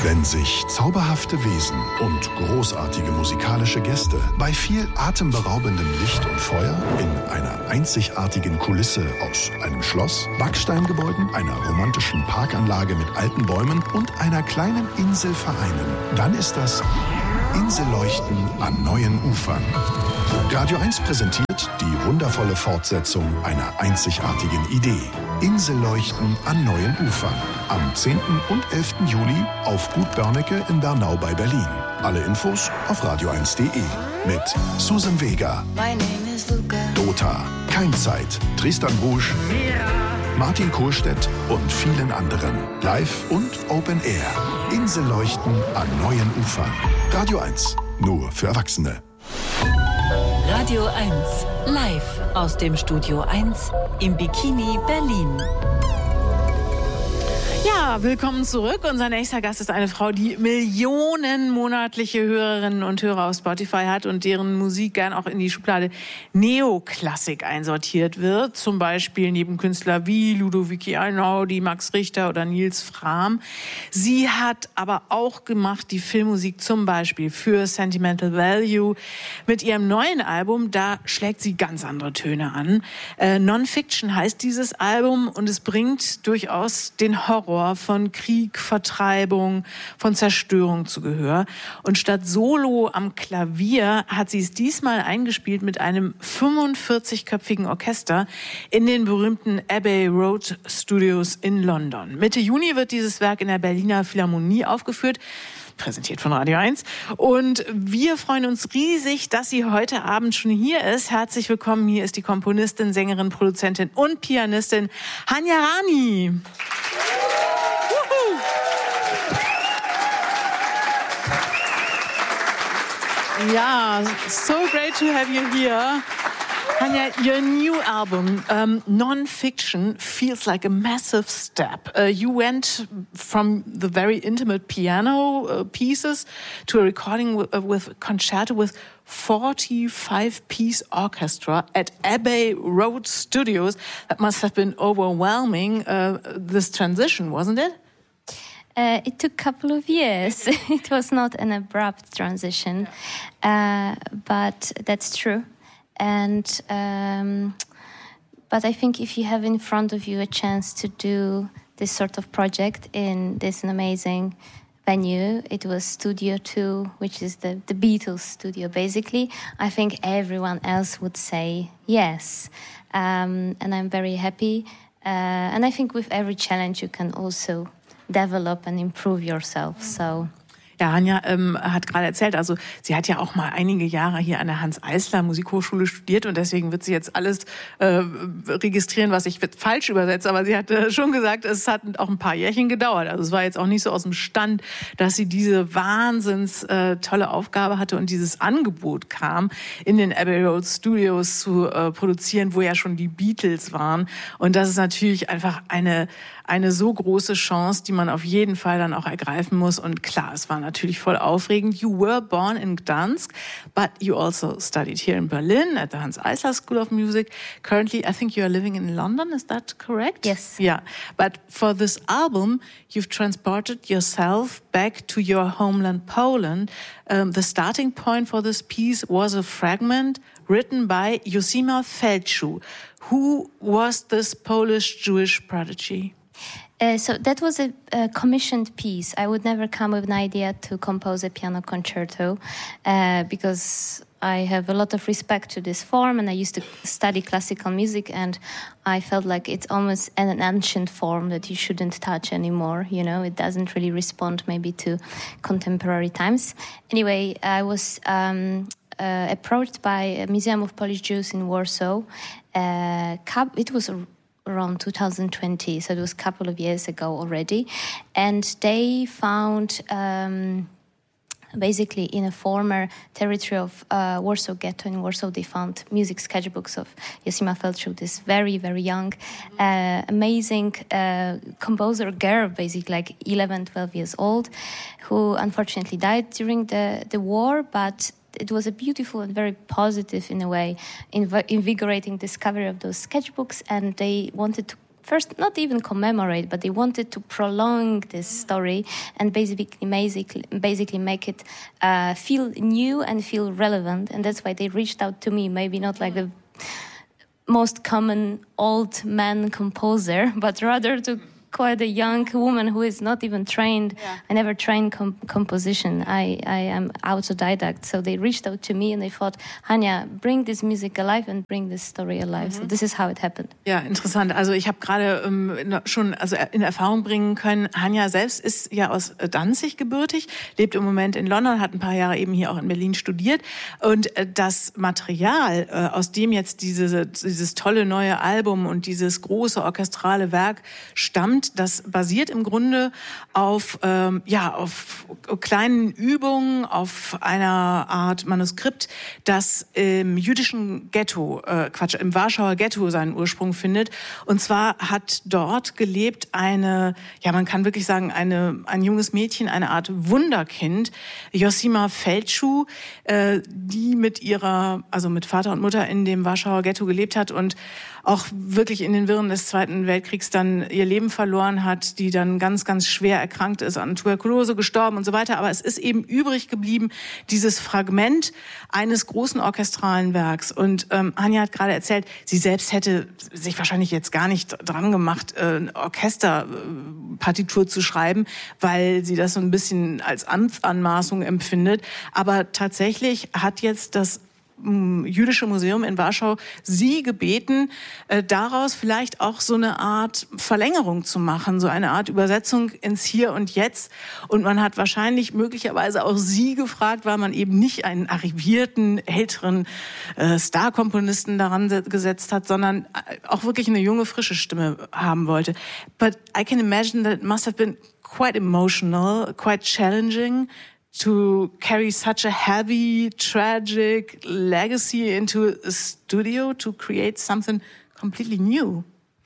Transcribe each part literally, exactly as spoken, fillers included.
Wenn sich zauberhafte Wesen und großartige musikalische Gäste bei viel atemberaubendem Licht und Feuer in einer einzigartigen Kulisse aus einem Schloss, Backsteingebäuden, einer romantischen Parkanlage mit alten Bäumen und einer kleinen Insel vereinen, dann ist das Inselleuchten an neuen Ufern. Radio eins präsentiert die wundervolle Fortsetzung einer einzigartigen Idee. Inselleuchten an neuen Ufern. Am zehnten und elften Juli auf Gut Börnecke in Bernau bei Berlin. Alle Infos auf radio eins punkt de mit Susan Vega, Dota, Keimzeit, Tristan Rouge, Martin Kohlstedt und vielen anderen. Live und Open Air. Inselleuchten an neuen Ufern. Radio eins, nur für Erwachsene. Radio eins, live aus dem Studio eins im Bikini Berlin. Ja, willkommen zurück. Unser nächster Gast ist eine Frau, die Millionen monatliche Hörerinnen und Hörer auf Spotify hat und deren Musik gern auch in die Schublade Neoklassik einsortiert wird. Zum Beispiel neben Künstler wie Ludovico Einaudi, Max Richter oder Nils Frahm. Sie hat aber auch gemacht die Filmmusik zum Beispiel für Sentimental Value. Mit ihrem neuen Album, da schlägt sie ganz andere Töne an. Äh, Non-Fiction heißt dieses Album und es bringt durchaus den Horror von Krieg, Vertreibung, von Zerstörung zu Gehör. Und statt Solo am Klavier hat sie es diesmal eingespielt mit einem fünfundvierzigköpfigen Orchester in den berühmten Abbey Road Studios in London. Mitte Juni wird dieses Werk in der Berliner Philharmonie aufgeführt, präsentiert von Radio eins. Und wir freuen uns riesig, dass sie heute Abend schon hier ist. Herzlich willkommen. Hier ist die Komponistin, Sängerin, Produzentin und Pianistin Hanya Rani. Yeah, so great to have you here. Hanya, your new album, um, Non-Fiction, feels like a massive step. Uh, you went from the very intimate piano uh, pieces to a recording w- uh, with concerto with forty-five piece orchestra at Abbey Road Studios. That must have been overwhelming, uh, this transition, wasn't it? Uh, it took a couple of years. It was not an abrupt transition, uh, but that's true. And um, but I think if you have in front of you a chance to do this sort of project in this amazing venue, it was Studio Two, which is the, the Beatles studio, basically. I think everyone else would say yes, um, and I'm very happy. Uh, and I think with every challenge you can also develop and improve yourself. So. Ja, Hanya ähm, hat gerade erzählt, also sie hat ja auch mal einige Jahre hier an der Hans-Eisler Musikhochschule studiert und deswegen wird sie jetzt alles äh, registrieren, was ich falsch übersetze, aber sie hat äh, schon gesagt, es hat auch ein paar Jährchen gedauert. Also es war jetzt auch nicht so aus dem Stand, dass sie diese wahnsinns äh, tolle Aufgabe hatte und dieses Angebot kam, in den Abbey Road Studios zu äh, produzieren, wo ja schon die Beatles waren. Und das ist natürlich einfach eine eine so große Chance, die man auf jeden Fall dann auch ergreifen muss. Und klar, es war natürlich voll aufregend. You were born in Gdansk, but you also studied here in Berlin at the Hans Eisler School of Music. Currently, I think you are living in London. Is that correct? Yes. Yeah. But for this album, you've transported yourself back to your homeland, Poland. Um, the starting point for this piece was a fragment written by Josima Feldschuh. Who was this Polish Jewish prodigy? Uh, so that was a, a commissioned piece. I would never come with an idea to compose a piano concerto uh, because I have a lot of respect to this form, and I used to study classical music, and I felt like it's almost an ancient form that you shouldn't touch anymore. You know, it doesn't really respond maybe to contemporary times. Anyway, I was um, uh, approached by a Museum of Polish Jews in Warsaw. Uh, it was a around two thousand twenty, so it was a couple of years ago already, and they found um, basically in a former territory of uh, Warsaw Ghetto in Warsaw, they found music sketchbooks of Josima Feldschuh, this very, very young, uh, amazing uh, composer girl, basically like eleven, twelve years old, who unfortunately died during the, the war, but it was a beautiful and very positive, in a way, inv- invigorating discovery of those sketchbooks, and they wanted to first not even commemorate, but they wanted to prolong this story and basically basically, basically make it uh, feel new and feel relevant. And that's why they reached out to me, maybe not like the most common old man composer, but rather to quite a young woman who is not even trained. Yeah. I never trained com- composition. I, I am autodidact. So they reached out to me and they thought, Hanya, bring this music alive and bring this story alive. Mhm. So this is how it happened. Ja, interessant. Also ich habe gerade ähm, schon also in Erfahrung bringen können, Hanya selbst ist ja aus Danzig gebürtig, lebt im Moment in London, hat ein paar Jahre eben hier auch in Berlin studiert. Und äh, das Material, äh, aus dem jetzt diese, dieses tolle neue Album und dieses große orchestrale Werk stammt, das basiert im Grunde auf, ähm, ja, auf kleinen Übungen, auf einer Art Manuskript, das im jüdischen Ghetto, äh, Quatsch, im Warschauer Ghetto seinen Ursprung findet. Und zwar hat dort gelebt eine, ja, man kann wirklich sagen, eine, ein junges Mädchen, eine Art Wunderkind, Josima Feldschuh, äh, die mit ihrer, also mit Vater und Mutter in dem Warschauer Ghetto gelebt hat und auch wirklich in den Wirren des Zweiten Weltkriegs dann ihr Leben verloren hat, die dann ganz, ganz schwer erkrankt ist, an Tuberkulose gestorben und so weiter. Aber es ist eben übrig geblieben, dieses Fragment eines großen orchestralen Werks. Und ähm, Hanya hat gerade erzählt, sie selbst hätte sich wahrscheinlich jetzt gar nicht dran gemacht, äh, eine Orchesterpartitur zu schreiben, weil sie das so ein bisschen als Amtsanmaßung empfindet. Aber tatsächlich hat jetzt das Jüdische Museum in Warschau sie gebeten, äh, daraus vielleicht auch so eine Art Verlängerung zu machen, so eine Art Übersetzung ins Hier und Jetzt. Und man hat wahrscheinlich möglicherweise auch sie gefragt, weil man eben nicht einen arrivierten, älteren äh, Star-Komponisten daran gesetzt hat, sondern auch wirklich eine junge, frische Stimme haben wollte. But I can imagine that it must have been quite emotional, quite challenging to carry such a heavy, tragic legacy into a studio to create something completely new.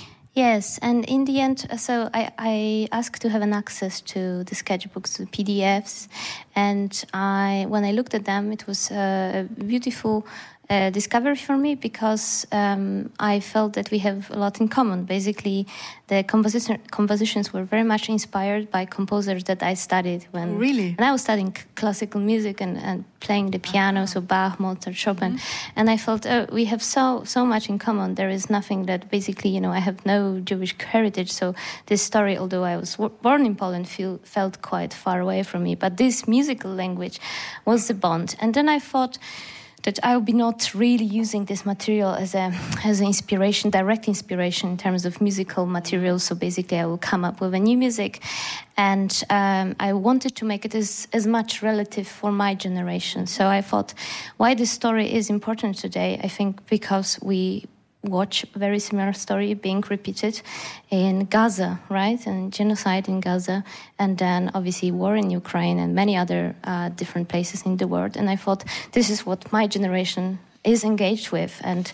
Yes, and in the end, so I, I asked to have an access to the sketchbooks, the P D Fs, and I when I looked at them, it was a beautiful uh, discovery for me because um, I felt that we have a lot in common. Basically, the composition, compositions were very much inspired by composers that I studied when, really? when I was studying classical music and, and playing the piano, so Bach, Mozart, Chopin. Mm-hmm. And I felt, oh, we have so so much in common. There is nothing that basically, you know, I have no Jewish heritage, so this story, although I was w- born in Poland, feel, felt quite far away from me. But this musical language was the bond. And then I thought that I will be not really using this material as a as an inspiration, direct inspiration in terms of musical material. So basically I will come up with a new music. And um, I wanted to make it as, as much relative for my generation. So I thought why this story is important today, I think because we watch a very similar story being repeated in Gaza, right? And genocide in Gaza, and then obviously war in Ukraine and many other uh, different places in the world. And I thought this is what my generation is engaged with. And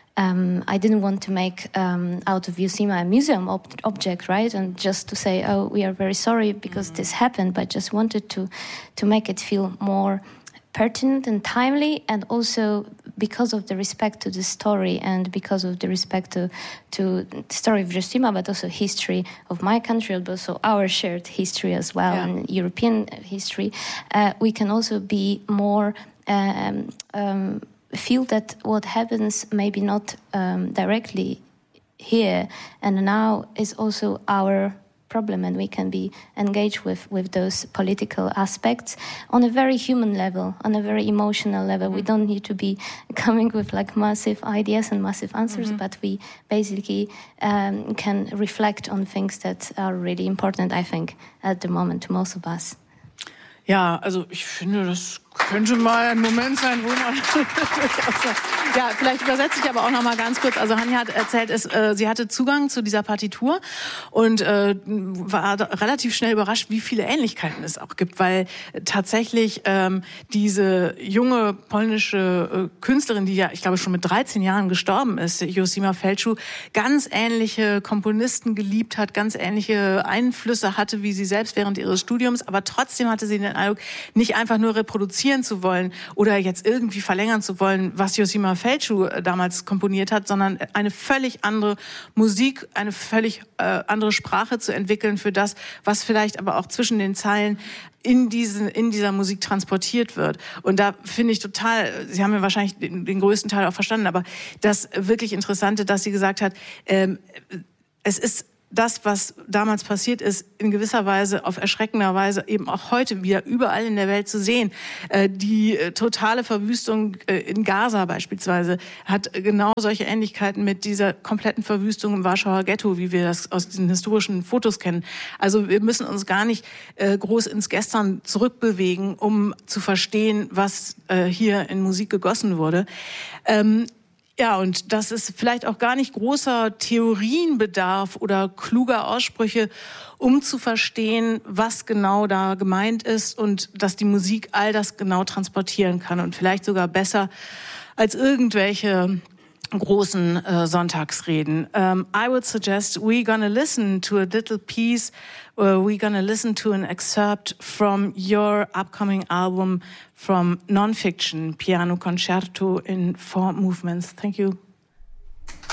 um, I didn't want to make um, out of Josima a museum ob- object, right? And just to say, oh, we are very sorry because mm-hmm. this happened, but just wanted to to make it feel more pertinent and timely, and also because of the respect to the story and because of the respect to, to the story of Josima, but also history of my country, but also our shared history as well, yeah. and European history, uh, we can also be more, um, um, feel that what happens maybe not um, directly here and now is also our problem, and we can be engaged with, with those political aspects on a very human level, on a very emotional level. Mm-hmm. We don't need to be coming with like massive ideas and massive answers, mm-hmm. but we basically um, can reflect on things that are really important, I think, at the moment to most of us. Ja, also ich finde, das könnte mal ein Moment sein, wo man ja, vielleicht übersetze ich aber auch noch mal ganz kurz. Also Hanya hat erzählt, es, äh, sie hatte Zugang zu dieser Partitur und äh, war relativ schnell überrascht, wie viele Ähnlichkeiten es auch gibt, weil tatsächlich ähm, diese junge polnische äh, Künstlerin, die ja, ich glaube, schon mit dreizehn Jahren gestorben ist, Josima Feldschuh, ganz ähnliche Komponisten geliebt hat, ganz ähnliche Einflüsse hatte wie sie selbst während ihres Studiums, aber trotzdem hatte sie den Eindruck, nicht einfach nur reproduzieren imitieren zu wollen oder jetzt irgendwie verlängern zu wollen, was Josima Feldschuh damals komponiert hat, sondern eine völlig andere Musik, eine völlig äh, andere Sprache zu entwickeln für das, was vielleicht aber auch zwischen den Zeilen in diesen, in dieser Musik transportiert wird. Und da finde ich total, Sie haben ja wahrscheinlich den, den größten Teil auch verstanden, aber das wirklich Interessante, dass sie gesagt hat, ähm, es ist das, was damals passiert ist, in gewisser Weise, auf erschreckender Weise eben auch heute wieder überall in der Welt zu sehen. Äh, die äh, totale Verwüstung äh, in Gaza beispielsweise hat genau solche Ähnlichkeiten mit dieser kompletten Verwüstung im Warschauer Ghetto, wie wir das aus diesen historischen Fotos kennen. Also wir müssen uns gar nicht äh, groß ins Gestern zurückbewegen, um zu verstehen, was äh, hier in Musik gegossen wurde. Ähm, Ja, und dass es vielleicht auch gar nicht großer Theorienbedarf oder kluger Aussprüche, um zu verstehen, was genau da gemeint ist und dass die Musik all das genau transportieren kann und vielleicht sogar besser als irgendwelche großen äh, Sonntagsreden. Um, I would suggest we're gonna listen to a little piece, uh, we're gonna listen to an excerpt from your upcoming album from Nonfiction, Piano Concerto in Four Movements. Thank you.